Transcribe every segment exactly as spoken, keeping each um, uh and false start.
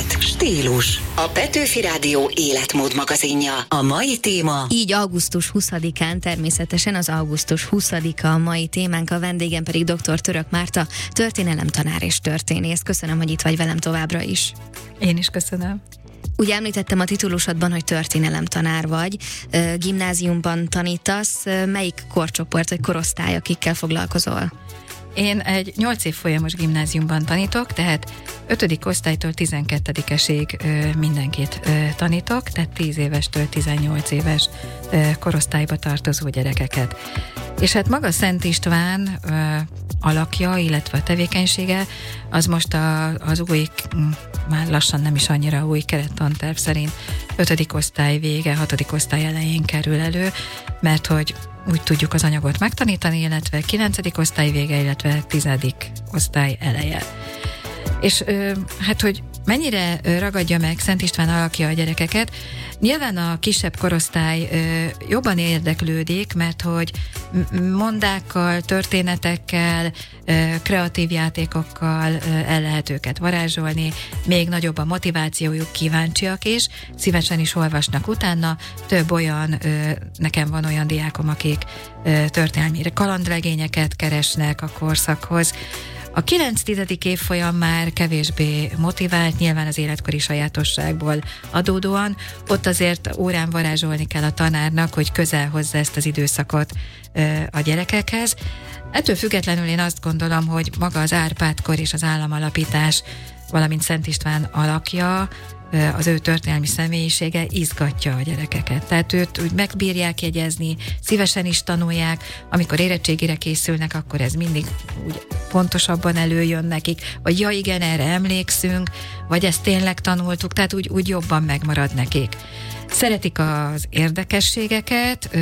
Élet, stílus. A Petőfi Rádió életmód magazinja. A mai téma... Így augusztus huszadikán, természetesen az augusztus huszadika a mai témánk, a vendégem pedig dr. Török Márta, történelemtanár és történész. Köszönöm, hogy itt vagy velem továbbra is. Én is köszönöm. Ugye említettem a titulusodban, hogy történelemtanár vagy, gimnáziumban tanítasz, melyik korcsoport vagy korosztály, akikkel foglalkozol? Én egy nyolc év folyamos gimnáziumban tanítok, tehát ötödik osztálytól tizenkettedikesig mindenkit ö, tanítok, tehát tíz évestől tizennyolc éves ö, korosztályba tartozó gyerekeket. És hát maga Szent István ö, alakja, illetve a tevékenysége, az most a, az új, már lassan nem is annyira új kerettanterv szerint ötödik osztály vége, hatodik osztály elején kerül elő, mert hogy úgy tudjuk az anyagot megtanítani, illetve kilencedik osztály vége, illetve tizedik osztály eleje. És ö, hát, hogy mennyire ragadja meg Szent István alakja a gyerekeket, nyilván a kisebb korosztály ö, jobban érdeklődik, mert hogy mondákkal, történetekkel, ö, kreatív játékokkal ö, el lehet őket varázsolni, még nagyobb a motivációjuk, kíváncsiak is, szívesen is olvasnak utána. Több olyan, ö, nekem van olyan diákom, akik ö, történelmi kalandregényeket keresnek a korszakhoz. A kilenc-tizedik évfolyam már kevésbé motivált, nyilván az életkori sajátosságból adódóan. Ott azért órán varázsolni kell a tanárnak, hogy közel hozza ezt az időszakot ö, a gyerekekhez. Ettől függetlenül én azt gondolom, hogy maga az Árpád-kor és az államalapítás, valamint Szent István alakja, az ő történelmi személyisége izgatja a gyerekeket. Tehát őt úgy megbírják jegyezni, szívesen is tanulják, amikor érettségire készülnek, akkor ez mindig úgy pontosabban előjön nekik, vagy ja igen, erre emlékszünk, vagy ezt tényleg tanultuk, tehát úgy, úgy jobban megmarad nekik. Szeretik az érdekességeket,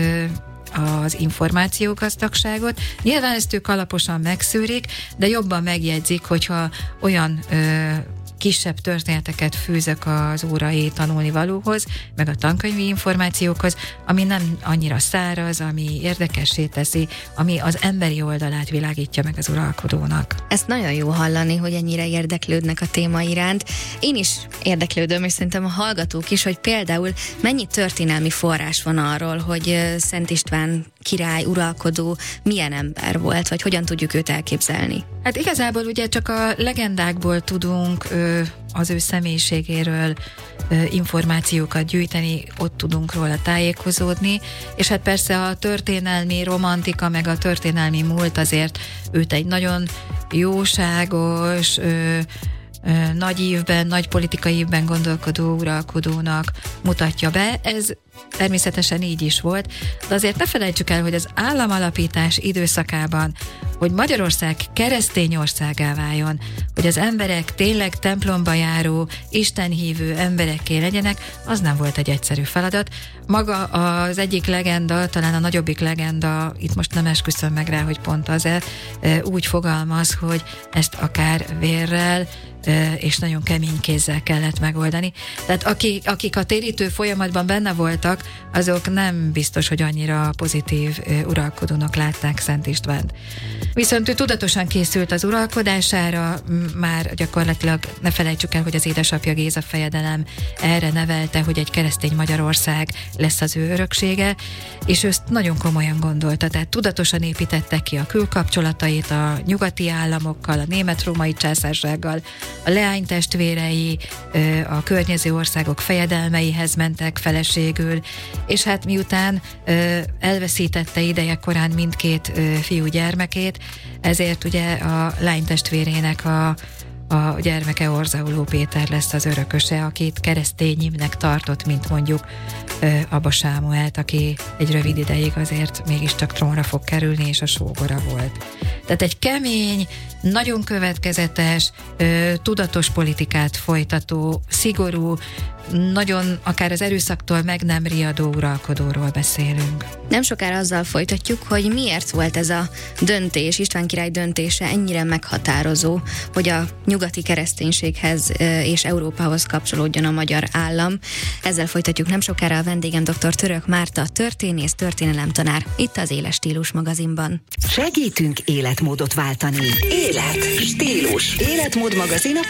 az információgazdagságot. Nyilván ezt ők alaposan megszűrik, de jobban megjegyzik, hogyha olyan ö, kisebb történeteket fűzök az órai tanulnivalóhoz, meg a tankönyvi információkhoz, ami nem annyira száraz, ami érdekessé teszi, ami az emberi oldalát világítja meg az uralkodónak. Ezt nagyon jó hallani, hogy ennyire érdeklődnek a téma iránt. Én is érdeklődöm, és szerintem a hallgatók is, hogy például mennyi történelmi forrás van arról, hogy Szent István király, uralkodó milyen ember volt, vagy hogyan tudjuk őt elképzelni? Hát igazából ugye csak a legendákból tudunk ö, az ő személyiségéről ö, információkat gyűjteni, ott tudunk róla tájékozódni, és hát persze a történelmi romantika, meg a történelmi múlt azért őt egy nagyon jóságos, ö, ö, nagy ívben, nagy politikai ívben gondolkodó uralkodónak mutatja be. Ez természetesen így is volt, de azért ne felejtsük el, hogy az államalapítás időszakában, hogy Magyarország keresztény országá váljon, hogy az emberek tényleg templomba járó, istenhívő emberekké legyenek, az nem volt egy egyszerű feladat. Maga az egyik legenda, talán a nagyobbik legenda, itt most nem esküszöm meg rá, hogy pont az-e, úgy fogalmaz, hogy ezt akár vérrel és nagyon kemény kézzel kellett megoldani. Tehát akik, akik a térítő folyamatban benne voltak, azok nem biztos, hogy annyira pozitív uralkodónak látták Szent Istvánt. Viszont ő tudatosan készült az uralkodására, már gyakorlatilag ne felejtsük el, hogy az édesapja Géza fejedelem erre nevelte, hogy egy keresztény Magyarország lesz az ő öröksége, és ő ezt nagyon komolyan gondolta, tehát tudatosan építette ki a külkapcsolatait a nyugati államokkal, a német-római császársággal, a leánytestvérei a környező országok fejedelmeihez mentek feleségül, és hát miután elveszítette ideje korán mindkét fiú gyermekét, ezért ugye a lánytestvérének a a gyermeke Orzauló Péter lesz az örököse, akit keresztényibbnek tartott, mint mondjuk Abba Sámuelt, aki egy rövid ideig azért mégiscsak trónra fog kerülni, és a sógora volt. Tehát egy kemény, nagyon következetes, tudatos politikát folytató, szigorú, nagyon akár az erőszaktól meg nem riadó uralkodóról beszélünk. Nem sokára azzal folytatjuk, hogy miért volt ez a döntés, István király döntése ennyire meghatározó, hogy a nyugati kereszténységhez és Európához kapcsolódjon a magyar állam. Ezzel folytatjuk nem sokára. A vendégem dr. Török Márta, történész, történelemtanár, itt az Éles Stílus magazinban. Segítünk életmódot váltani. Élet, stílus, életmód magazin a